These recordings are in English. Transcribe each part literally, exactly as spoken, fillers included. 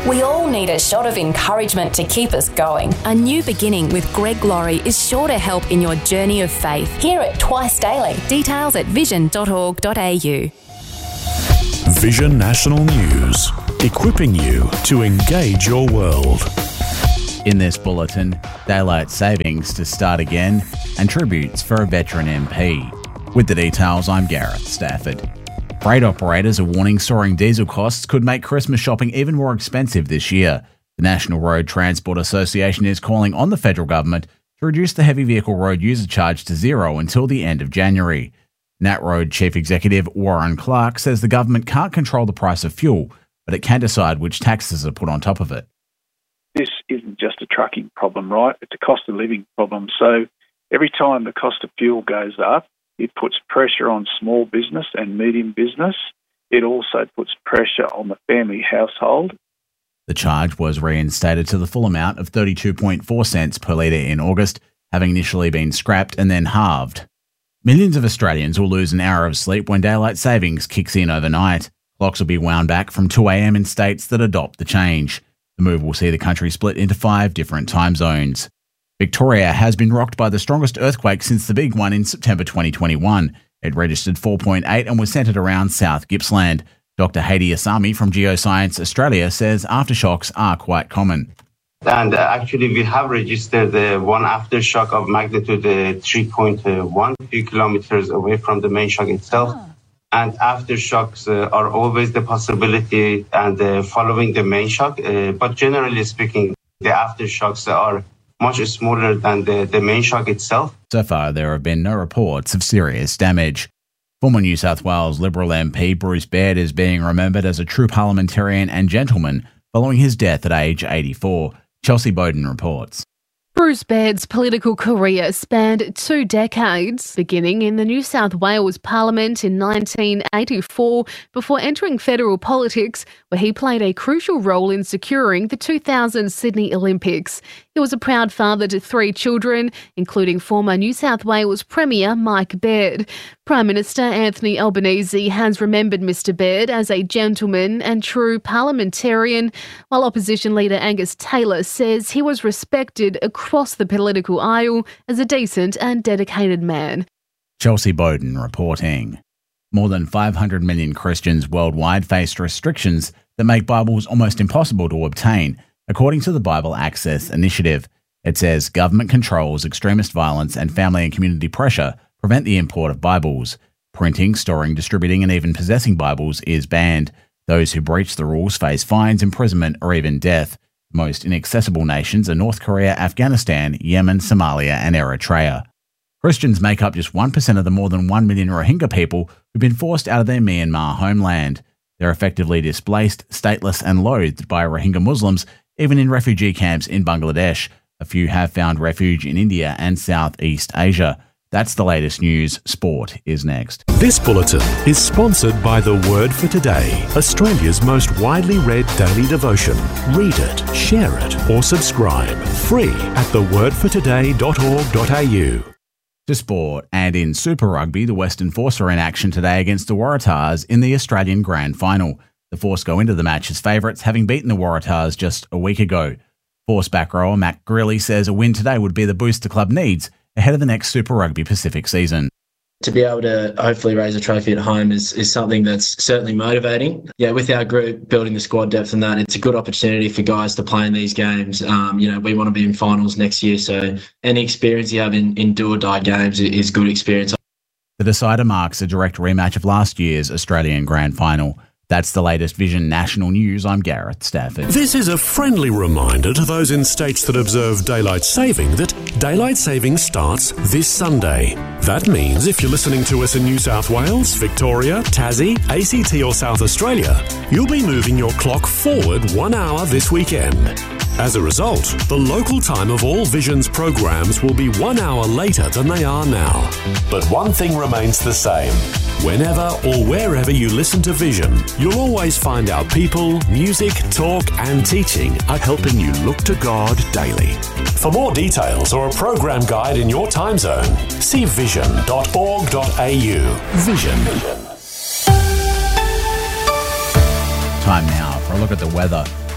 We all need a shot of encouragement to keep us going. A New Beginning with Greg Laurie is sure to help in your journey of faith. Hear it twice daily. Details at vision dot org dot a u. Vision National News, equipping you to engage your world. In this bulletin, daylight savings to start again and tributes for a veteran M P. With the details, I'm Gareth Stafford. Freight operators are warning soaring diesel costs could make Christmas shopping even more expensive this year. The National Road Transport Association is calling on the federal government to reduce the heavy vehicle road user charge to zero until the end of January. NatRoad Chief Executive Warren Clark says the government can't control the price of fuel, but it can decide which taxes are put on top of it. This isn't just a trucking problem, right? It's a cost of living problem. So every time the cost of fuel goes up, it puts pressure on small business and medium business. It also puts pressure on the family household. The charge was reinstated to the full amount of thirty-two point four cents per litre in August, having initially been scrapped and then halved. Millions of Australians will lose an hour of sleep when daylight savings kicks in overnight. Clocks will be wound back from two a.m. in states that adopt the change. The move will see the country split into five different time zones. Victoria has been rocked by the strongest earthquake since the big one in September twenty twenty-one. It registered four point eight and was centred around South Gippsland. Doctor Hadi Asami from Geoscience Australia says aftershocks are quite common. And uh, actually, we have registered uh, one aftershock of magnitude uh, three point one, a few kilometers away from the main shock itself. Oh. And aftershocks uh, are always the possibility and uh, following the main shock. Uh, but generally speaking, the aftershocks are much smaller than the, the main shock itself. So far, there have been no reports of serious damage. Former New South Wales Liberal M P Bruce Baird is being remembered as a true parliamentarian and gentleman following his death at age eighty-four. Chelsea Bowden reports. Bruce Baird's political career spanned two decades, beginning in the New South Wales Parliament in nineteen eighty-four before entering federal politics, where he played a crucial role in securing the two thousand Sydney Olympics. He was a proud father to three children, including former New South Wales Premier Mike Baird. Prime Minister Anthony Albanese has remembered Mister Baird as a gentleman and true parliamentarian, while opposition leader Angus Taylor says he was respected across the political aisle as a decent and dedicated man. Chelsea Bowden reporting. More than five hundred million Christians worldwide face restrictions that make Bibles almost impossible to obtain, according to the Bible Access Initiative. It says government controls, extremist violence and family and community pressure prevent the import of Bibles. Printing, storing, distributing and even possessing Bibles is banned. Those who breach the rules face fines, imprisonment or even death. Most inaccessible nations are North Korea, Afghanistan, Yemen, Somalia and Eritrea. Christians make up just one percent of the more than one million Rohingya people who've been forced out of their Myanmar homeland. They're effectively displaced, stateless and loathed by Rohingya Muslims, even in refugee camps in Bangladesh. A few have found refuge in India and Southeast Asia. That's the latest news. Sport is next. This bulletin is sponsored by The Word for Today, Australia's most widely read daily devotion. Read it, share it, or subscribe. Free at the word for today dot org dot a u. To sport, and in Super Rugby, the Western Force are in action today against the Waratahs in the Australian Grand Final. The Force go into the match as favourites, having beaten the Waratahs just a week ago. Force back rower Matt Greeley says a win today would be the boost the club needs ahead of the next Super Rugby Pacific season. To be able to hopefully raise a trophy at home is, is something that's certainly motivating. Yeah, with our group building the squad depth and that, it's a good opportunity for guys to play in these games. Um, you know, we want to be in finals next year, so any experience you have in, in do or die games is good experience. The decider marks a direct rematch of last year's Australian Grand Final. That's the latest Vision National News. I'm Gareth Stafford. This is a friendly reminder to those in states that observe daylight saving that daylight saving starts this Sunday. That means if you're listening to us in New South Wales, Victoria, Tassie, A C T or South Australia, you'll be moving your clock forward one hour this weekend. As a result, the local time of all Vision's programs will be one hour later than they are now. But one thing remains the same. Whenever or wherever you listen to Vision, you'll always find our people, music, talk and teaching are helping you look to God daily. For more details or a program guide in your time zone, see vision dot org dot a u. Vision. Time now for a look at the weather.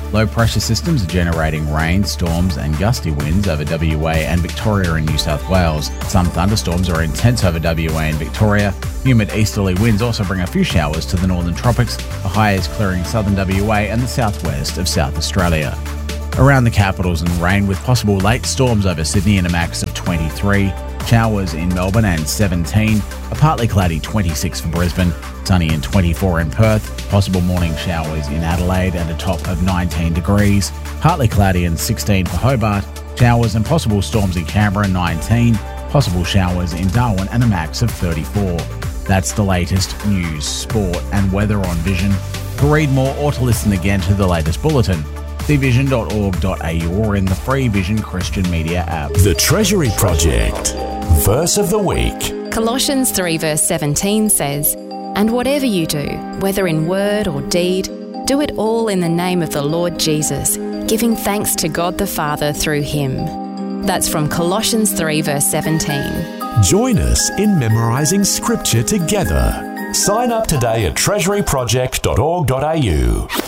Low pressure systems are generating rain, storms and gusty winds over W A and Victoria and New South Wales. Some thunderstorms are intense over W A and Victoria. Humid easterly winds also bring a few showers to the northern tropics. The high is clearing southern W A and the southwest of South Australia. Around the capitals and rain with possible late storms over Sydney and a max of twenty-three. Showers in Melbourne and seventeen. A partly cloudy twenty-six for Brisbane. Sunny and twenty-four in Perth. Possible morning showers in Adelaide and a top of nineteen degrees. Partly cloudy and sixteen for Hobart. Showers and possible storms in Canberra, nineteen. Possible showers in Darwin and a max of thirty-four. That's the latest news, sport and weather on Vision. To read more or to listen again to the latest bulletin, see vision dot org dot a u or in the free Vision Christian Media app. The Treasury Project. Verse of the week. Colossians three verse seventeen says, "And whatever you do, whether in word or deed, do it all in the name of the Lord Jesus, giving thanks to God the Father through him." That's from Colossians three verse seventeen. Join us in memorising scripture together. Sign up today at treasury project dot org dot a u.